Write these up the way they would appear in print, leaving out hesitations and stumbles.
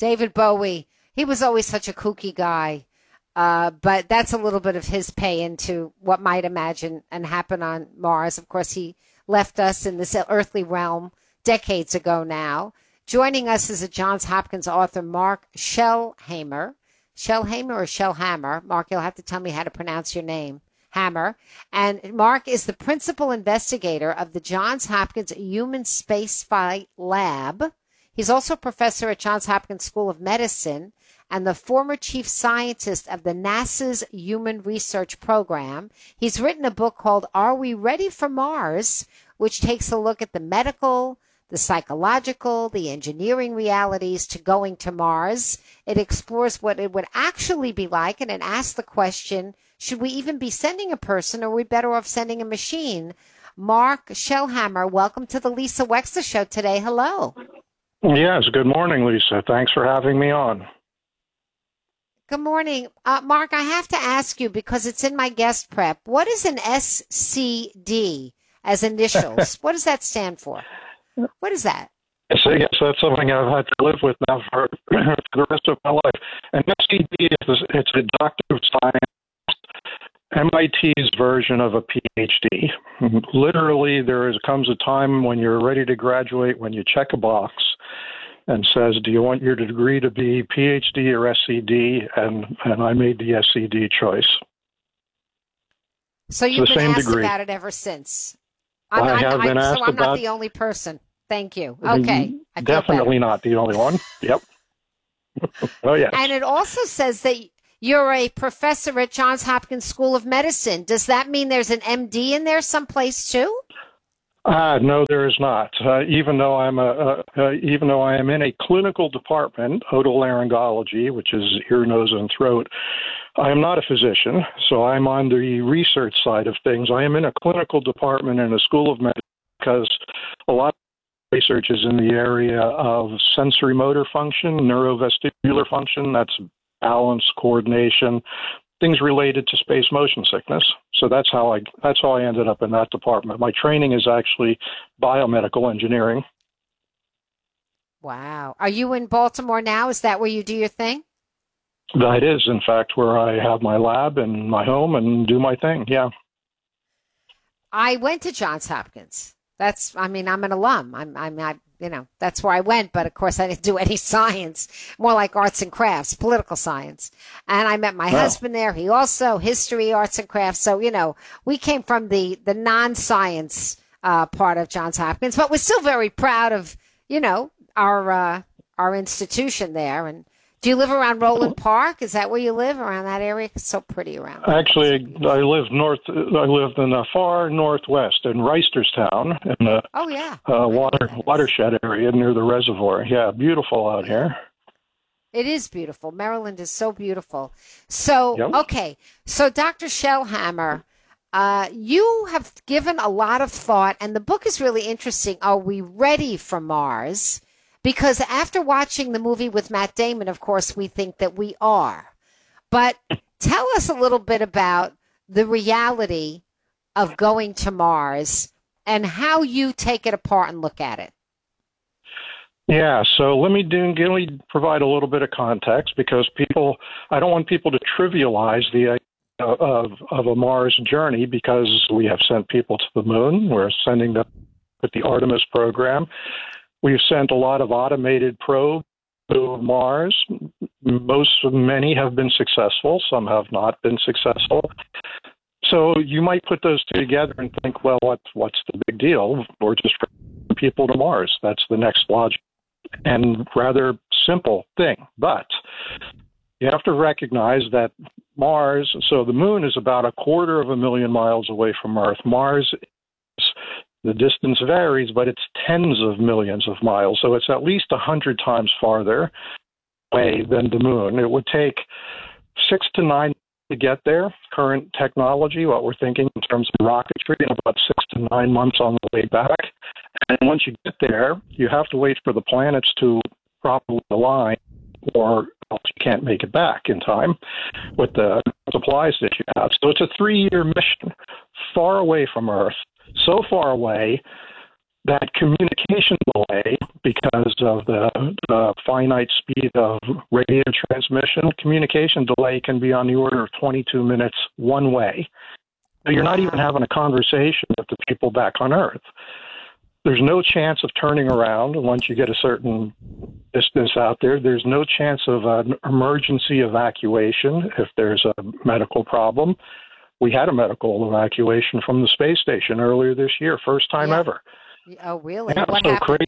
David Bowie. He was always such a kooky guy. But that's a little bit of his pay into what might imagine and happen on Mars. Of course, he left us in this earthly realm decades ago now. Joining us is a Johns Hopkins author, Mark Shellhammer. Shellhammer or Shellhammer? Mark, you'll have to tell me how to pronounce your name. Hammer. And Mark is the principal investigator of the Johns Hopkins Human Spaceflight Lab. He's also a professor at Johns Hopkins School of Medicine and the former chief scientist of the NASA's Human Research Program. He's written a book called Are We Ready for Mars?, which takes a look at the medical, the psychological, the engineering realities to going to Mars. It explores what it would actually be like, and it asks the question, should we even be sending a person, or are we better off sending a machine? Mark Shellhammer, welcome to the Lisa Wexler Show today. Hello. Yes, good morning, Lisa. Thanks for having me on. Good morning. Mark, I have to ask you, because it's in my guest prep, what is an SCD as initials? What does that stand for? What is that? So, yes, that's something I've had to live with now for the rest of my life. And SCD, it's a Doctor of Science, MIT's version of a PhD. Literally, comes a time when you're ready to graduate, when you check a box and says, do you want your degree to be PhD or SCD? And I made the SCD choice. So you've been asked about it ever since? I have been asked about it. So I'm not the only person. Thank you. Okay. Definitely not the only one. Yep. Oh, yes. And it also says that you're a professor at Johns Hopkins School of Medicine. Does that mean there's an MD in there someplace too? No, there is not. Even though I am in a clinical department, otolaryngology, which is ear, nose, and throat, I am not a physician, so I'm on the research side of things. I am in a clinical department in a school of medicine because a lot of research is in the area of sensory motor function, neurovestibular function, that's balance, coordination, things related to space motion sickness. So that's how I ended up in that department. My training is actually biomedical engineering. Wow. Are you in Baltimore now? Is that where you do your thing? That is, in fact, where I have my lab and my home and do my thing. Yeah. I went to Johns Hopkins. I'm an alum. That's where I went. But of course, I didn't do any science, more like arts and crafts, political science. And I met my husband there. He also history, arts and crafts. So, we came from the non-science part of Johns Hopkins, but we're still very proud of, our institution there. And do you live around Roland Park? Is that where you live, around that area? It's so pretty around there. Actually, I live in the far northwest in Reisterstown, in the watershed area near the reservoir. Yeah, beautiful out here. It is beautiful. Maryland is so beautiful. So, yep. Okay. So, Dr. Shellhammer, you have given a lot of thought, and the book is really interesting. Are we ready for Mars? Because after watching the movie with Matt Damon, of course, we think that we are. But tell us a little bit about the reality of going to Mars and how you take it apart and look at it. Yeah, so let me provide a little bit of context, because I don't want people to trivialize the idea of a Mars journey, because we have sent people to the moon. We're sending them with the Artemis program. We've sent a lot of automated probes to Mars. Many have been successful. Some have not been successful. So you might put those two together and think, well, what's the big deal? We're just bringing people to Mars. That's the next logical and rather simple thing. But you have to recognize that Mars, so the moon is about 250,000 miles away from Earth. Mars the distance varies, but it's tens of millions of miles. So it's at least 100 times farther away than the moon. It would take 6 to 9 to get there. Current technology, what we're thinking in terms of rocketry, about 6 to 9 months on the way back. And once you get there, you have to wait for the planets to properly align, or else you can't make it back in time with the supplies that you have. So it's a 3-year mission, far away from Earth. So far away that communication delay, because of the finite speed of radio transmission, communication delay can be on the order of 22 minutes one way. So you're not even having a conversation with the people back on Earth. There's no chance of turning around once you get a certain distance out there. There's no chance of an emergency evacuation if there's a medical problem. We had a medical evacuation from the space station earlier this year, first time ever. Oh, really? Yeah, what so happened?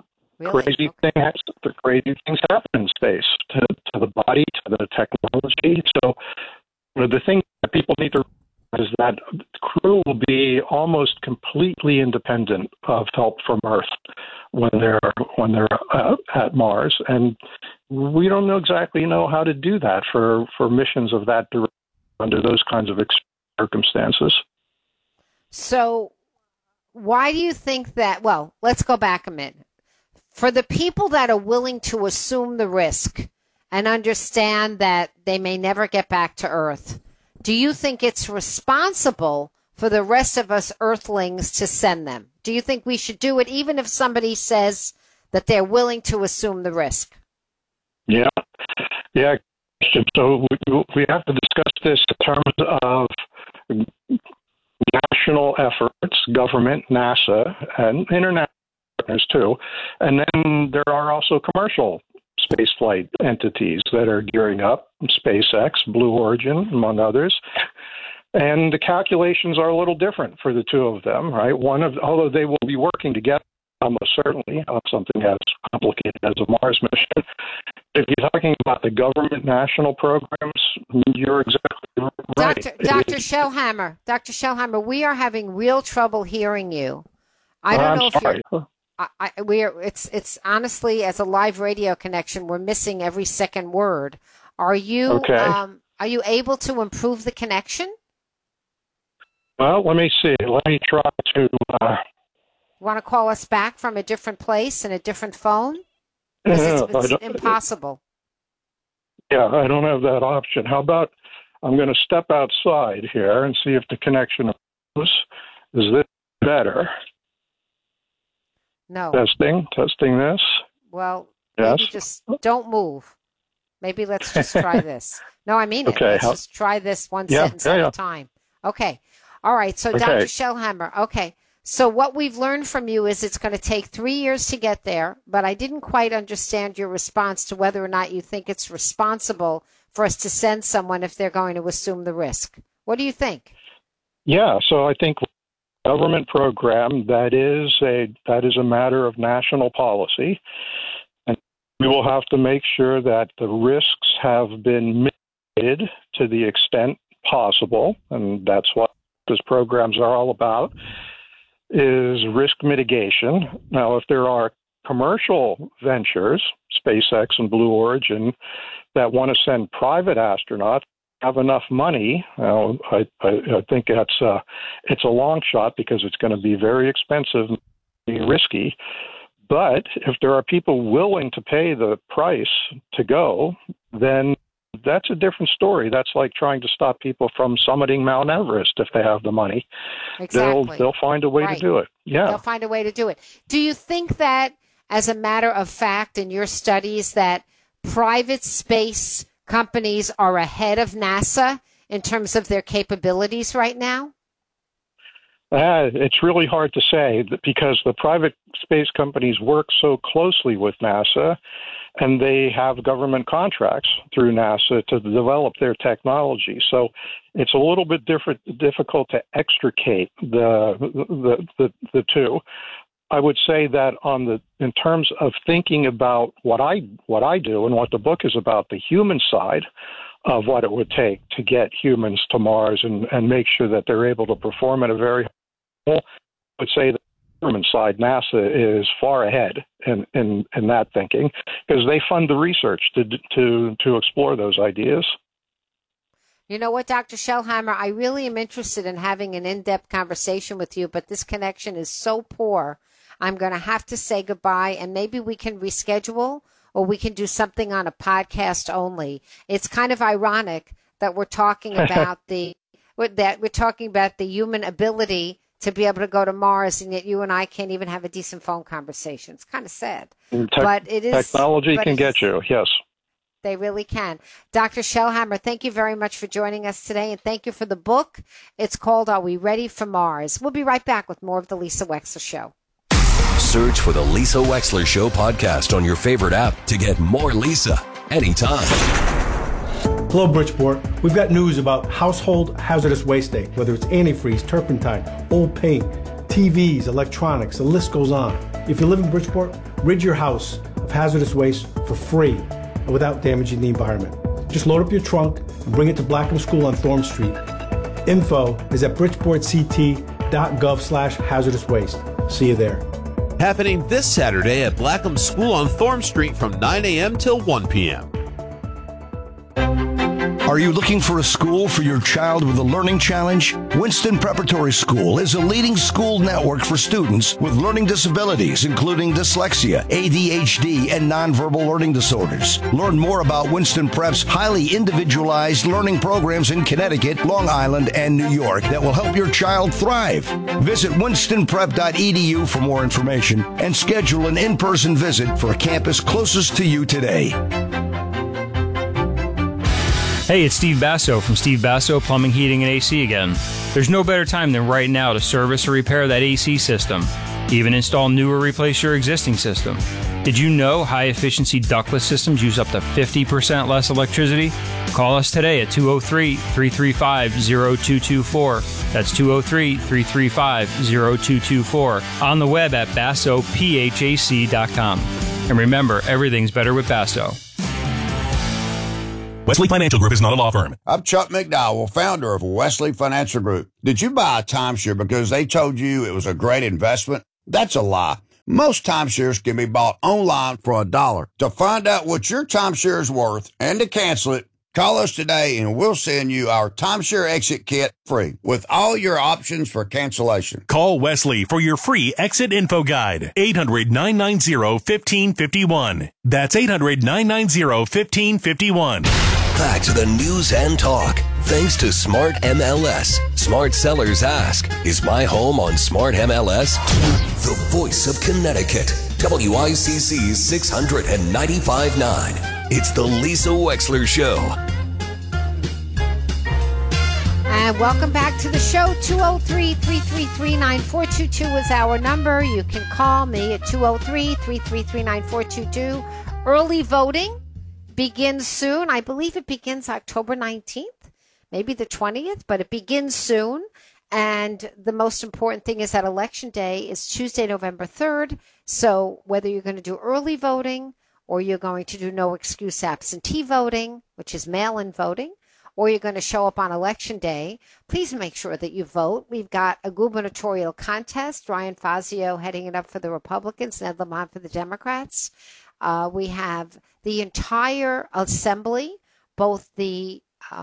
Crazy things happen in space to the body, to the technology. So the thing that people need to realize is that the crew will be almost completely independent of help from Earth when they're at Mars, and we don't exactly know how to do that for missions of that duration under those kinds of circumstances. So why do you think that? Well, let's go back a minute. For the people that are willing to assume the risk and understand that they may never get back to Earth, do you think it's responsible for the rest of us Earthlings to send them? Do you think we should do it even if somebody says that they're willing to assume the risk? Yeah. So we have to discuss this in terms of national efforts, government, NASA, and international partners too. And then there are also commercial spaceflight entities that are gearing up, SpaceX, Blue Origin, among others. And the calculations are a little different for the two of them, right? Although they will be working together almost certainly on something as complicated as a Mars mission. If you're talking about the government national programs, you're exactly right. Dr. Shellhammer, we are having real trouble hearing you. I don't know if sorry. It's honestly, as a live radio connection, we're missing every second word. Are you able to improve the connection? Well, let me see. Let me try to. Want to call us back from a different place and a different phone? It's impossible. Yeah, I don't have that option. How about I'm going to step outside here and see if the connection is this better? No. Testing this. Well, yes. Maybe just don't move. Maybe let's just try this. No, I mean it. Okay. Let's just try this one sentence at a time. Okay. All right. So, Dr. Shellhammer, okay. So what we've learned from you is it's going to take 3 years to get there, but I didn't quite understand your response to whether or not you think it's responsible for us to send someone if they're going to assume the risk. What do you think? Yeah, so I think government program that is a matter of national policy, and we will have to make sure that the risks have been mitigated to the extent possible, and that's what these programs are all about, is risk mitigation. Now, if there are commercial ventures, SpaceX and Blue Origin, that want to send private astronauts, have enough money, I think it's a long shot because it's going to be very expensive and risky. But if there are people willing to pay the price to go, then that's a different story. That's like trying to stop people from summiting Mount Everest if they have the money. Exactly. They'll find a way to do it. Yeah. They'll find a way to do it. Do you think that, as a matter of fact, in your studies, that private space companies are ahead of NASA in terms of their capabilities right now? It's really hard to say because the private space companies work so closely with NASA, and they have government contracts through NASA to develop their technology. So it's a little bit difficult to extricate the two. I would say that in terms of thinking about what I do and what the book is about, the human side of what it would take to get humans to Mars and make sure that they're able to perform at a very high level, I would say the government side, NASA, is far ahead in that thinking because they fund the research to explore those ideas. You know what, Dr. Shellhammer, I really am interested in having an in-depth conversation with you, but this connection is so poor. I'm going to have to say goodbye, and maybe we can reschedule or we can do something on a podcast only. It's kind of ironic that we're talking about the human ability to be able to go to Mars, and yet you and I can't even have a decent phone conversation. It's kind of sad. But it is. Technology can get you, yes. They really can. Dr. Shellhammer, thank you very much for joining us today, and thank you for the book. It's called Are We Ready for Mars? We'll be right back with more of The Lisa Wexler Show. Search for The Lisa Wexler Show podcast on your favorite app to get more Lisa anytime. Hello, Bridgeport. We've got news about Household Hazardous Waste Day, whether it's antifreeze, turpentine, old paint, TVs, electronics, the list goes on. If you live in Bridgeport, rid your house of hazardous waste for free and without damaging the environment. Just load up your trunk and bring it to Blackham School on Thorne Street. Info is at bridgeportct.gov/hazardous waste. See you there. Happening this Saturday at Blackham School on Thorne Street from 9 a.m. till 1 p.m. Are you looking for a school for your child with a learning challenge? Winston Preparatory School is a leading school network for students with learning disabilities, including dyslexia, ADHD, and nonverbal learning disorders. Learn more about Winston Prep's highly individualized learning programs in Connecticut, Long Island, and New York that will help your child thrive. Visit winstonprep.edu for more information and schedule an in-person visit for a campus closest to you today. Hey, it's Steve Basso from Steve Basso Plumbing, Heating, and AC again. There's no better time than right now to service or repair that AC system. Even install new or replace your existing system. Did you know high-efficiency ductless systems use up to 50% less electricity? Call us today at 203-335-0224. That's 203-335-0224. On the web at bassophac.com. And remember, everything's better with Basso. Wesley Financial Group is not a law firm. I'm Chuck McDowell, founder of Wesley Financial Group. Did you buy a timeshare because they told you it was a great investment? That's a lie. Most timeshares can be bought online for $1. To find out what your timeshare is worth and to cancel it, call us today and we'll send you our timeshare exit kit free with all your options for cancellation. Call Wesley for your free exit info guide. 800-990-1551. That's 800-990-1551. Back to the news and talk. Thanks to Smart MLS. Smart sellers ask, is my home on Smart MLS? The voice of Connecticut. WICC 695.9. It's the Lisa Wexler Show. And welcome back to the show. 203-333-9422 is our number. You can call me at 203-333-9422. Early voting begins soon. I believe it begins October 19th, maybe the 20th, but it begins soon. And the most important thing is that Election Day is Tuesday, November 3rd. So whether you're going to do early voting or you're going to do no excuse absentee voting, which is mail-in voting, or you're going to show up on Election Day, please make sure that you vote. We've got a gubernatorial contest. Ryan Fazio heading it up for the Republicans, Ned Lamont for the Democrats. We have the entire assembly, both the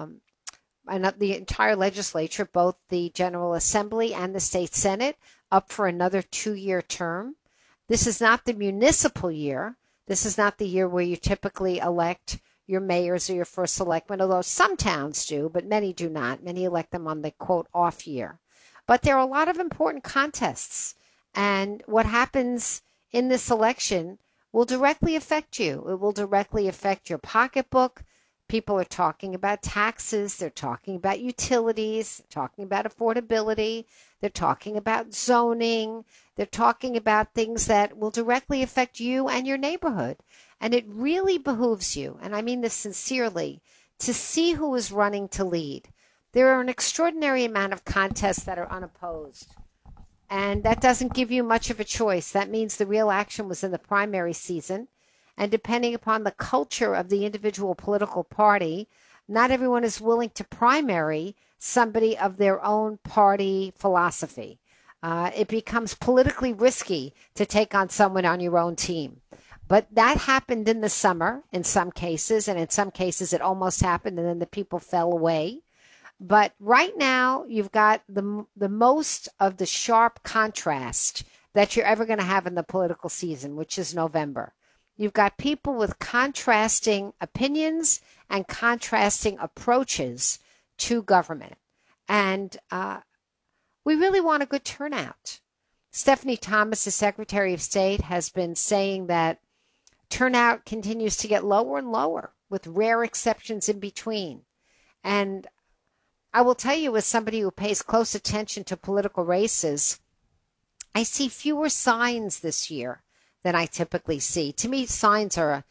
entire legislature, both the General Assembly and the State Senate, up for another 2-year term. This is not the municipal year. This is not the year where you typically elect your mayors or your first selectmen, although some towns do, but many do not. Many elect them on the, quote, off year. But there are a lot of important contests, and what happens in this election will directly affect you. It will directly affect your pocketbook. People are talking about taxes. They're talking about utilities, talking about affordability. They're talking about zoning. They're talking about things that will directly affect you and your neighborhood. And it really behooves you, and I mean this sincerely, to see who is running to lead. There are an extraordinary amount of contests that are unopposed. And that doesn't give you much of a choice. That means the real action was in the primary season. And depending upon the culture of the individual political party, not everyone is willing to primary somebody of their own party philosophy. It becomes politically risky to take on someone on your own team. But that happened in the summer in some cases, and in some cases it almost happened and then the people fell away. But right now, you've got the most of the sharp contrast that you're ever going to have in the political season, which is November. You've got people with contrasting opinions and contrasting approaches to government. And we really want a good turnout. Stephanie Thomas, the Secretary of State, has been saying that turnout continues to get lower and lower, with rare exceptions in between. And I will tell you, as somebody who pays close attention to political races, I see fewer signs this year than I typically see. To me, signs are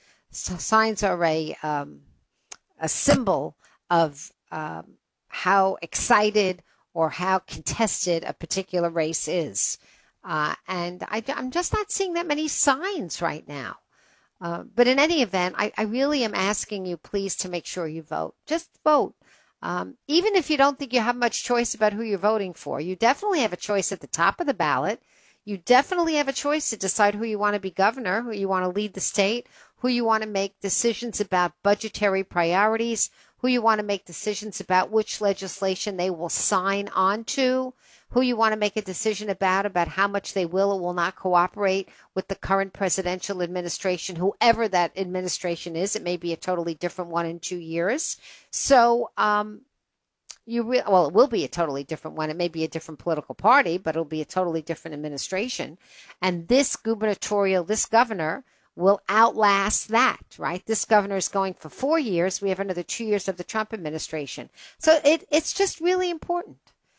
a symbol of how excited or how contested a particular race is. And I'm just not seeing that many signs right now. But in any event, I really am asking you, please, to make sure you vote. Just vote. Even if you don't think you have much choice about who you're voting for, you definitely have a choice at the top of the ballot. You definitely have a choice to decide who you want to be governor, who you want to lead the state, who you want to make decisions about budgetary priorities, who you want to make decisions about which legislation they will sign on to, who you want to make a decision about how much they will or will not cooperate with the current presidential administration, whoever that administration is. It may be a totally different one in 2 years. So, it will be a totally different one. It may be a different political party, but it'll be a totally different administration. And this governor will outlast that, right? This governor is going for 4 years. We have another 2 years of the Trump administration. So it's just really important.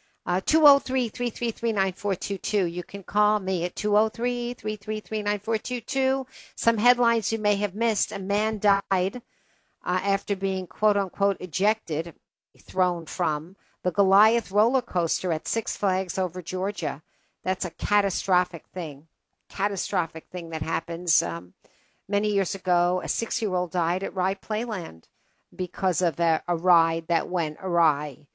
203-333-9422. You can call me at 203-333-9422. Some headlines you may have missed. A man died after being, quote unquote, ejected, thrown from the Goliath roller coaster at Six Flags over Georgia. That's a catastrophic thing that happens. Many years ago, a 6-year-old died at Rye Playland because of a ride that went awry.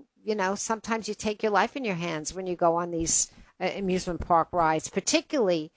Sometimes you take your life in your hands when you go on these amusement park rides, particularly